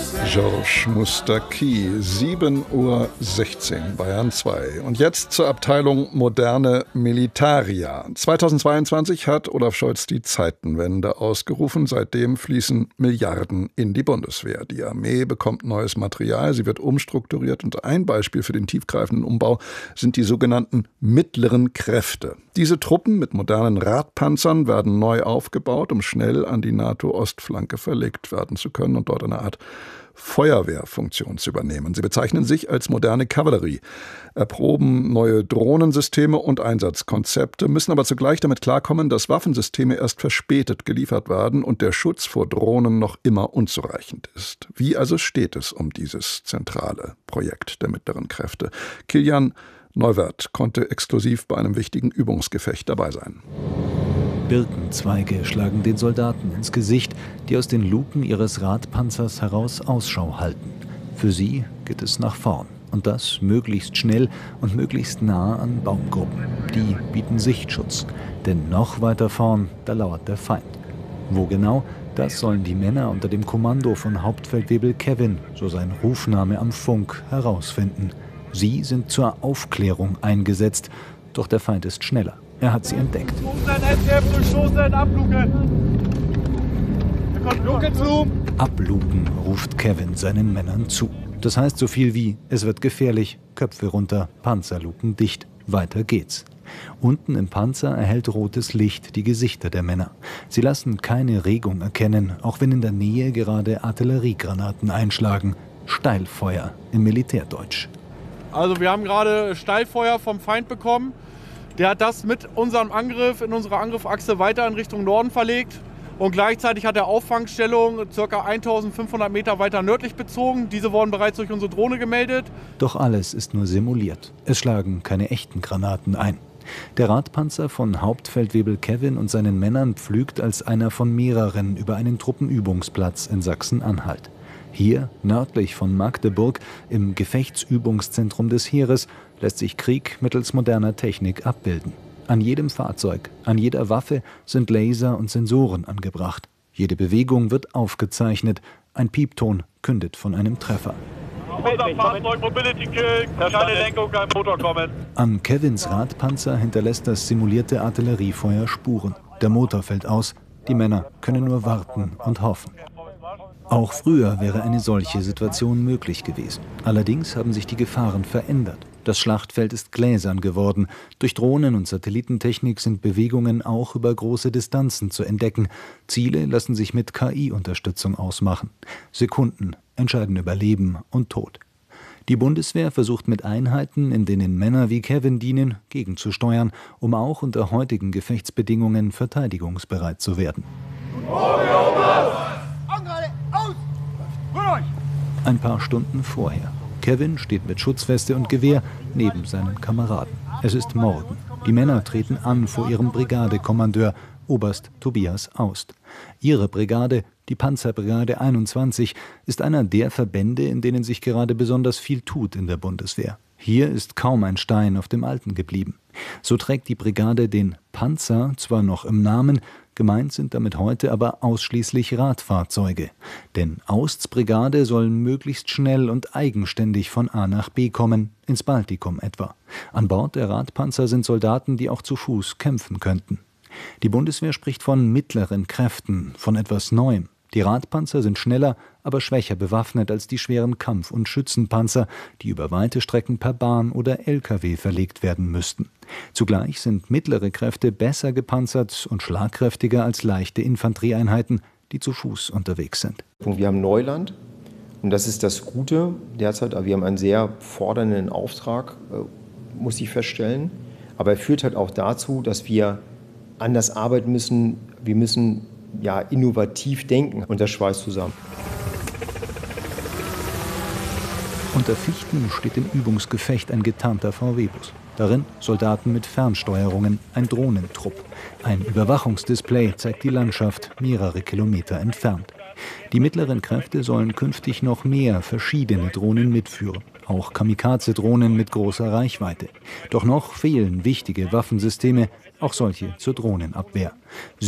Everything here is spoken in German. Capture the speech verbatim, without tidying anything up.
Georges Moustaki, sieben Uhr sechzehn, Bayern zwei. Und jetzt zur Abteilung Moderne Militaria. zweitausendzweiundzwanzig hat Olaf Scholz die Zeitenwende ausgerufen. Seitdem fließen Milliarden in die Bundeswehr. Die Armee bekommt neues Material, sie wird umstrukturiert. Und ein Beispiel für den tiefgreifenden Umbau sind die sogenannten mittleren Kräfte. Diese Truppen mit modernen Radpanzern werden neu aufgebaut, um schnell an die NATO-Ostflanke verlegt werden zu können und dort eine Art Feuerwehrfunktion zu übernehmen. Sie bezeichnen sich als moderne Kavallerie, erproben neue Drohnensysteme und Einsatzkonzepte, müssen aber zugleich damit klarkommen, dass Waffensysteme erst verspätet geliefert werden und der Schutz vor Drohnen noch immer unzureichend ist. Wie also steht es um dieses zentrale Projekt der mittleren Kräfte? Kilian Neuwirth konnte exklusiv bei einem wichtigen Übungsgefecht dabei sein. Birkenzweige schlagen den Soldaten ins Gesicht, die aus den Luken ihres Radpanzers heraus Ausschau halten. Für sie geht es nach vorn. Und das möglichst schnell und möglichst nah an Baumgruppen. Die bieten Sichtschutz. Denn noch weiter vorn, da lauert der Feind. Wo genau? Das sollen die Männer unter dem Kommando von Hauptfeldwebel Kevin, so sein Rufname am Funk, herausfinden. Sie sind zur Aufklärung eingesetzt. Doch der Feind ist schneller. Er hat sie entdeckt. Abluken, ruft Kevin seinen Männern zu. Das heißt so viel wie, es wird gefährlich, Köpfe runter, Panzerluken dicht, weiter geht's. Unten im Panzer erhellt rotes Licht die Gesichter der Männer. Sie lassen keine Regung erkennen, auch wenn in der Nähe gerade Artilleriegranaten einschlagen. Steilfeuer im Militärdeutsch. Also wir haben gerade Steilfeuer vom Feind bekommen. Der hat das mit unserem Angriff in unserer Angriffsachse weiter in Richtung Norden verlegt. Und gleichzeitig hat er Auffangstellungen ca. eintausendfünfhundert Meter weiter nördlich bezogen. Diese wurden bereits durch unsere Drohne gemeldet. Doch alles ist nur simuliert. Es schlagen keine echten Granaten ein. Der Radpanzer von Hauptfeldwebel Kevin und seinen Männern pflügt als einer von mehreren über einen Truppenübungsplatz in Sachsen-Anhalt. Hier, nördlich von Magdeburg, im Gefechtsübungszentrum des Heeres, lässt sich Krieg mittels moderner Technik abbilden. An jedem Fahrzeug, an jeder Waffe sind Laser und Sensoren angebracht. Jede Bewegung wird aufgezeichnet. Ein Piepton kündet von einem Treffer. Unser Fahrzeug, Mobility Kill, keine Lenkung, kein Motor kommen. An Kevins Radpanzer hinterlässt das simulierte Artilleriefeuer Spuren. Der Motor fällt aus. Die Männer können nur warten und hoffen. Auch früher wäre eine solche Situation möglich gewesen. Allerdings haben sich die Gefahren verändert. Das Schlachtfeld ist gläsern geworden. Durch Drohnen und Satellitentechnik sind Bewegungen auch über große Distanzen zu entdecken. Ziele lassen sich mit K I-Unterstützung ausmachen. Sekunden entscheiden über Leben und Tod. Die Bundeswehr versucht mit Einheiten, in denen Männer wie Kevin dienen, gegenzusteuern, um auch unter heutigen Gefechtsbedingungen verteidigungsbereit zu werden. Ein paar Stunden vorher. Kevin steht mit Schutzweste und Gewehr neben seinen Kameraden. Es ist Morgen. Die Männer treten an vor ihrem Brigadekommandeur, Oberst Tobias Aust. Ihre Brigade, die Panzerbrigade einundzwanzig, ist einer der Verbände, in denen sich gerade besonders viel tut in der Bundeswehr. Hier ist kaum ein Stein auf dem Alten geblieben. So trägt die Brigade den Panzer zwar noch im Namen, gemeint sind damit heute aber ausschließlich Radfahrzeuge. Denn Austs Brigade soll möglichst schnell und eigenständig von A nach B kommen, ins Baltikum etwa. An Bord der Radpanzer sind Soldaten, die auch zu Fuß kämpfen könnten. Die Bundeswehr spricht von mittleren Kräften, von etwas Neuem. Die Radpanzer sind schneller, aber schwächer bewaffnet als die schweren Kampf- und Schützenpanzer, die über weite Strecken per Bahn oder L K W verlegt werden müssten. Zugleich sind mittlere Kräfte besser gepanzert und schlagkräftiger als leichte Infanterieeinheiten, die zu Fuß unterwegs sind. Wir haben Neuland und das ist das Gute derzeit. Wir haben einen sehr fordernden Auftrag, muss ich feststellen. Aber er führt halt auch dazu, dass wir anders arbeiten müssen. Wir müssen ja, innovativ denken und das schweißt zusammen. Unter Fichten steht im Übungsgefecht ein getarnter V W-Bus. Darin Soldaten mit Fernsteuerungen, ein Drohnentrupp. Ein Überwachungsdisplay zeigt die Landschaft mehrere Kilometer entfernt. Die mittleren Kräfte sollen künftig noch mehr verschiedene Drohnen mitführen. Auch Kamikaze-Drohnen mit großer Reichweite. Doch noch fehlen wichtige Waffensysteme, auch solche zur Drohnenabwehr.